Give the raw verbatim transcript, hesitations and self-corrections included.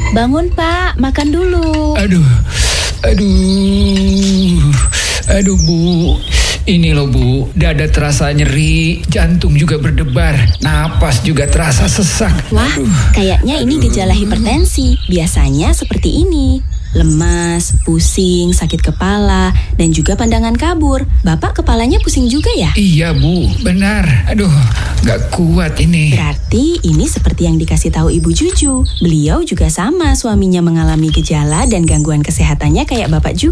Bangun Pak, makan dulu. Aduh, aduh, aduh Bu. Ini loh Bu, dada terasa nyeri, jantung juga berdebar, napas juga terasa sesak. Wah, Aduh, kayaknya ini gejala hipertensi. Biasanya seperti ini. Lemas, pusing, sakit kepala, dan juga pandangan kabur. Bapak kepalanya pusing juga ya? iya Bu, benar. Aduh, gak kuat ini. Berarti ini seperti yang dikasih tahu Ibu Juju. Beliau juga sama, suaminya mengalami gejala dan gangguan kesehatannya kayak Bapak juga.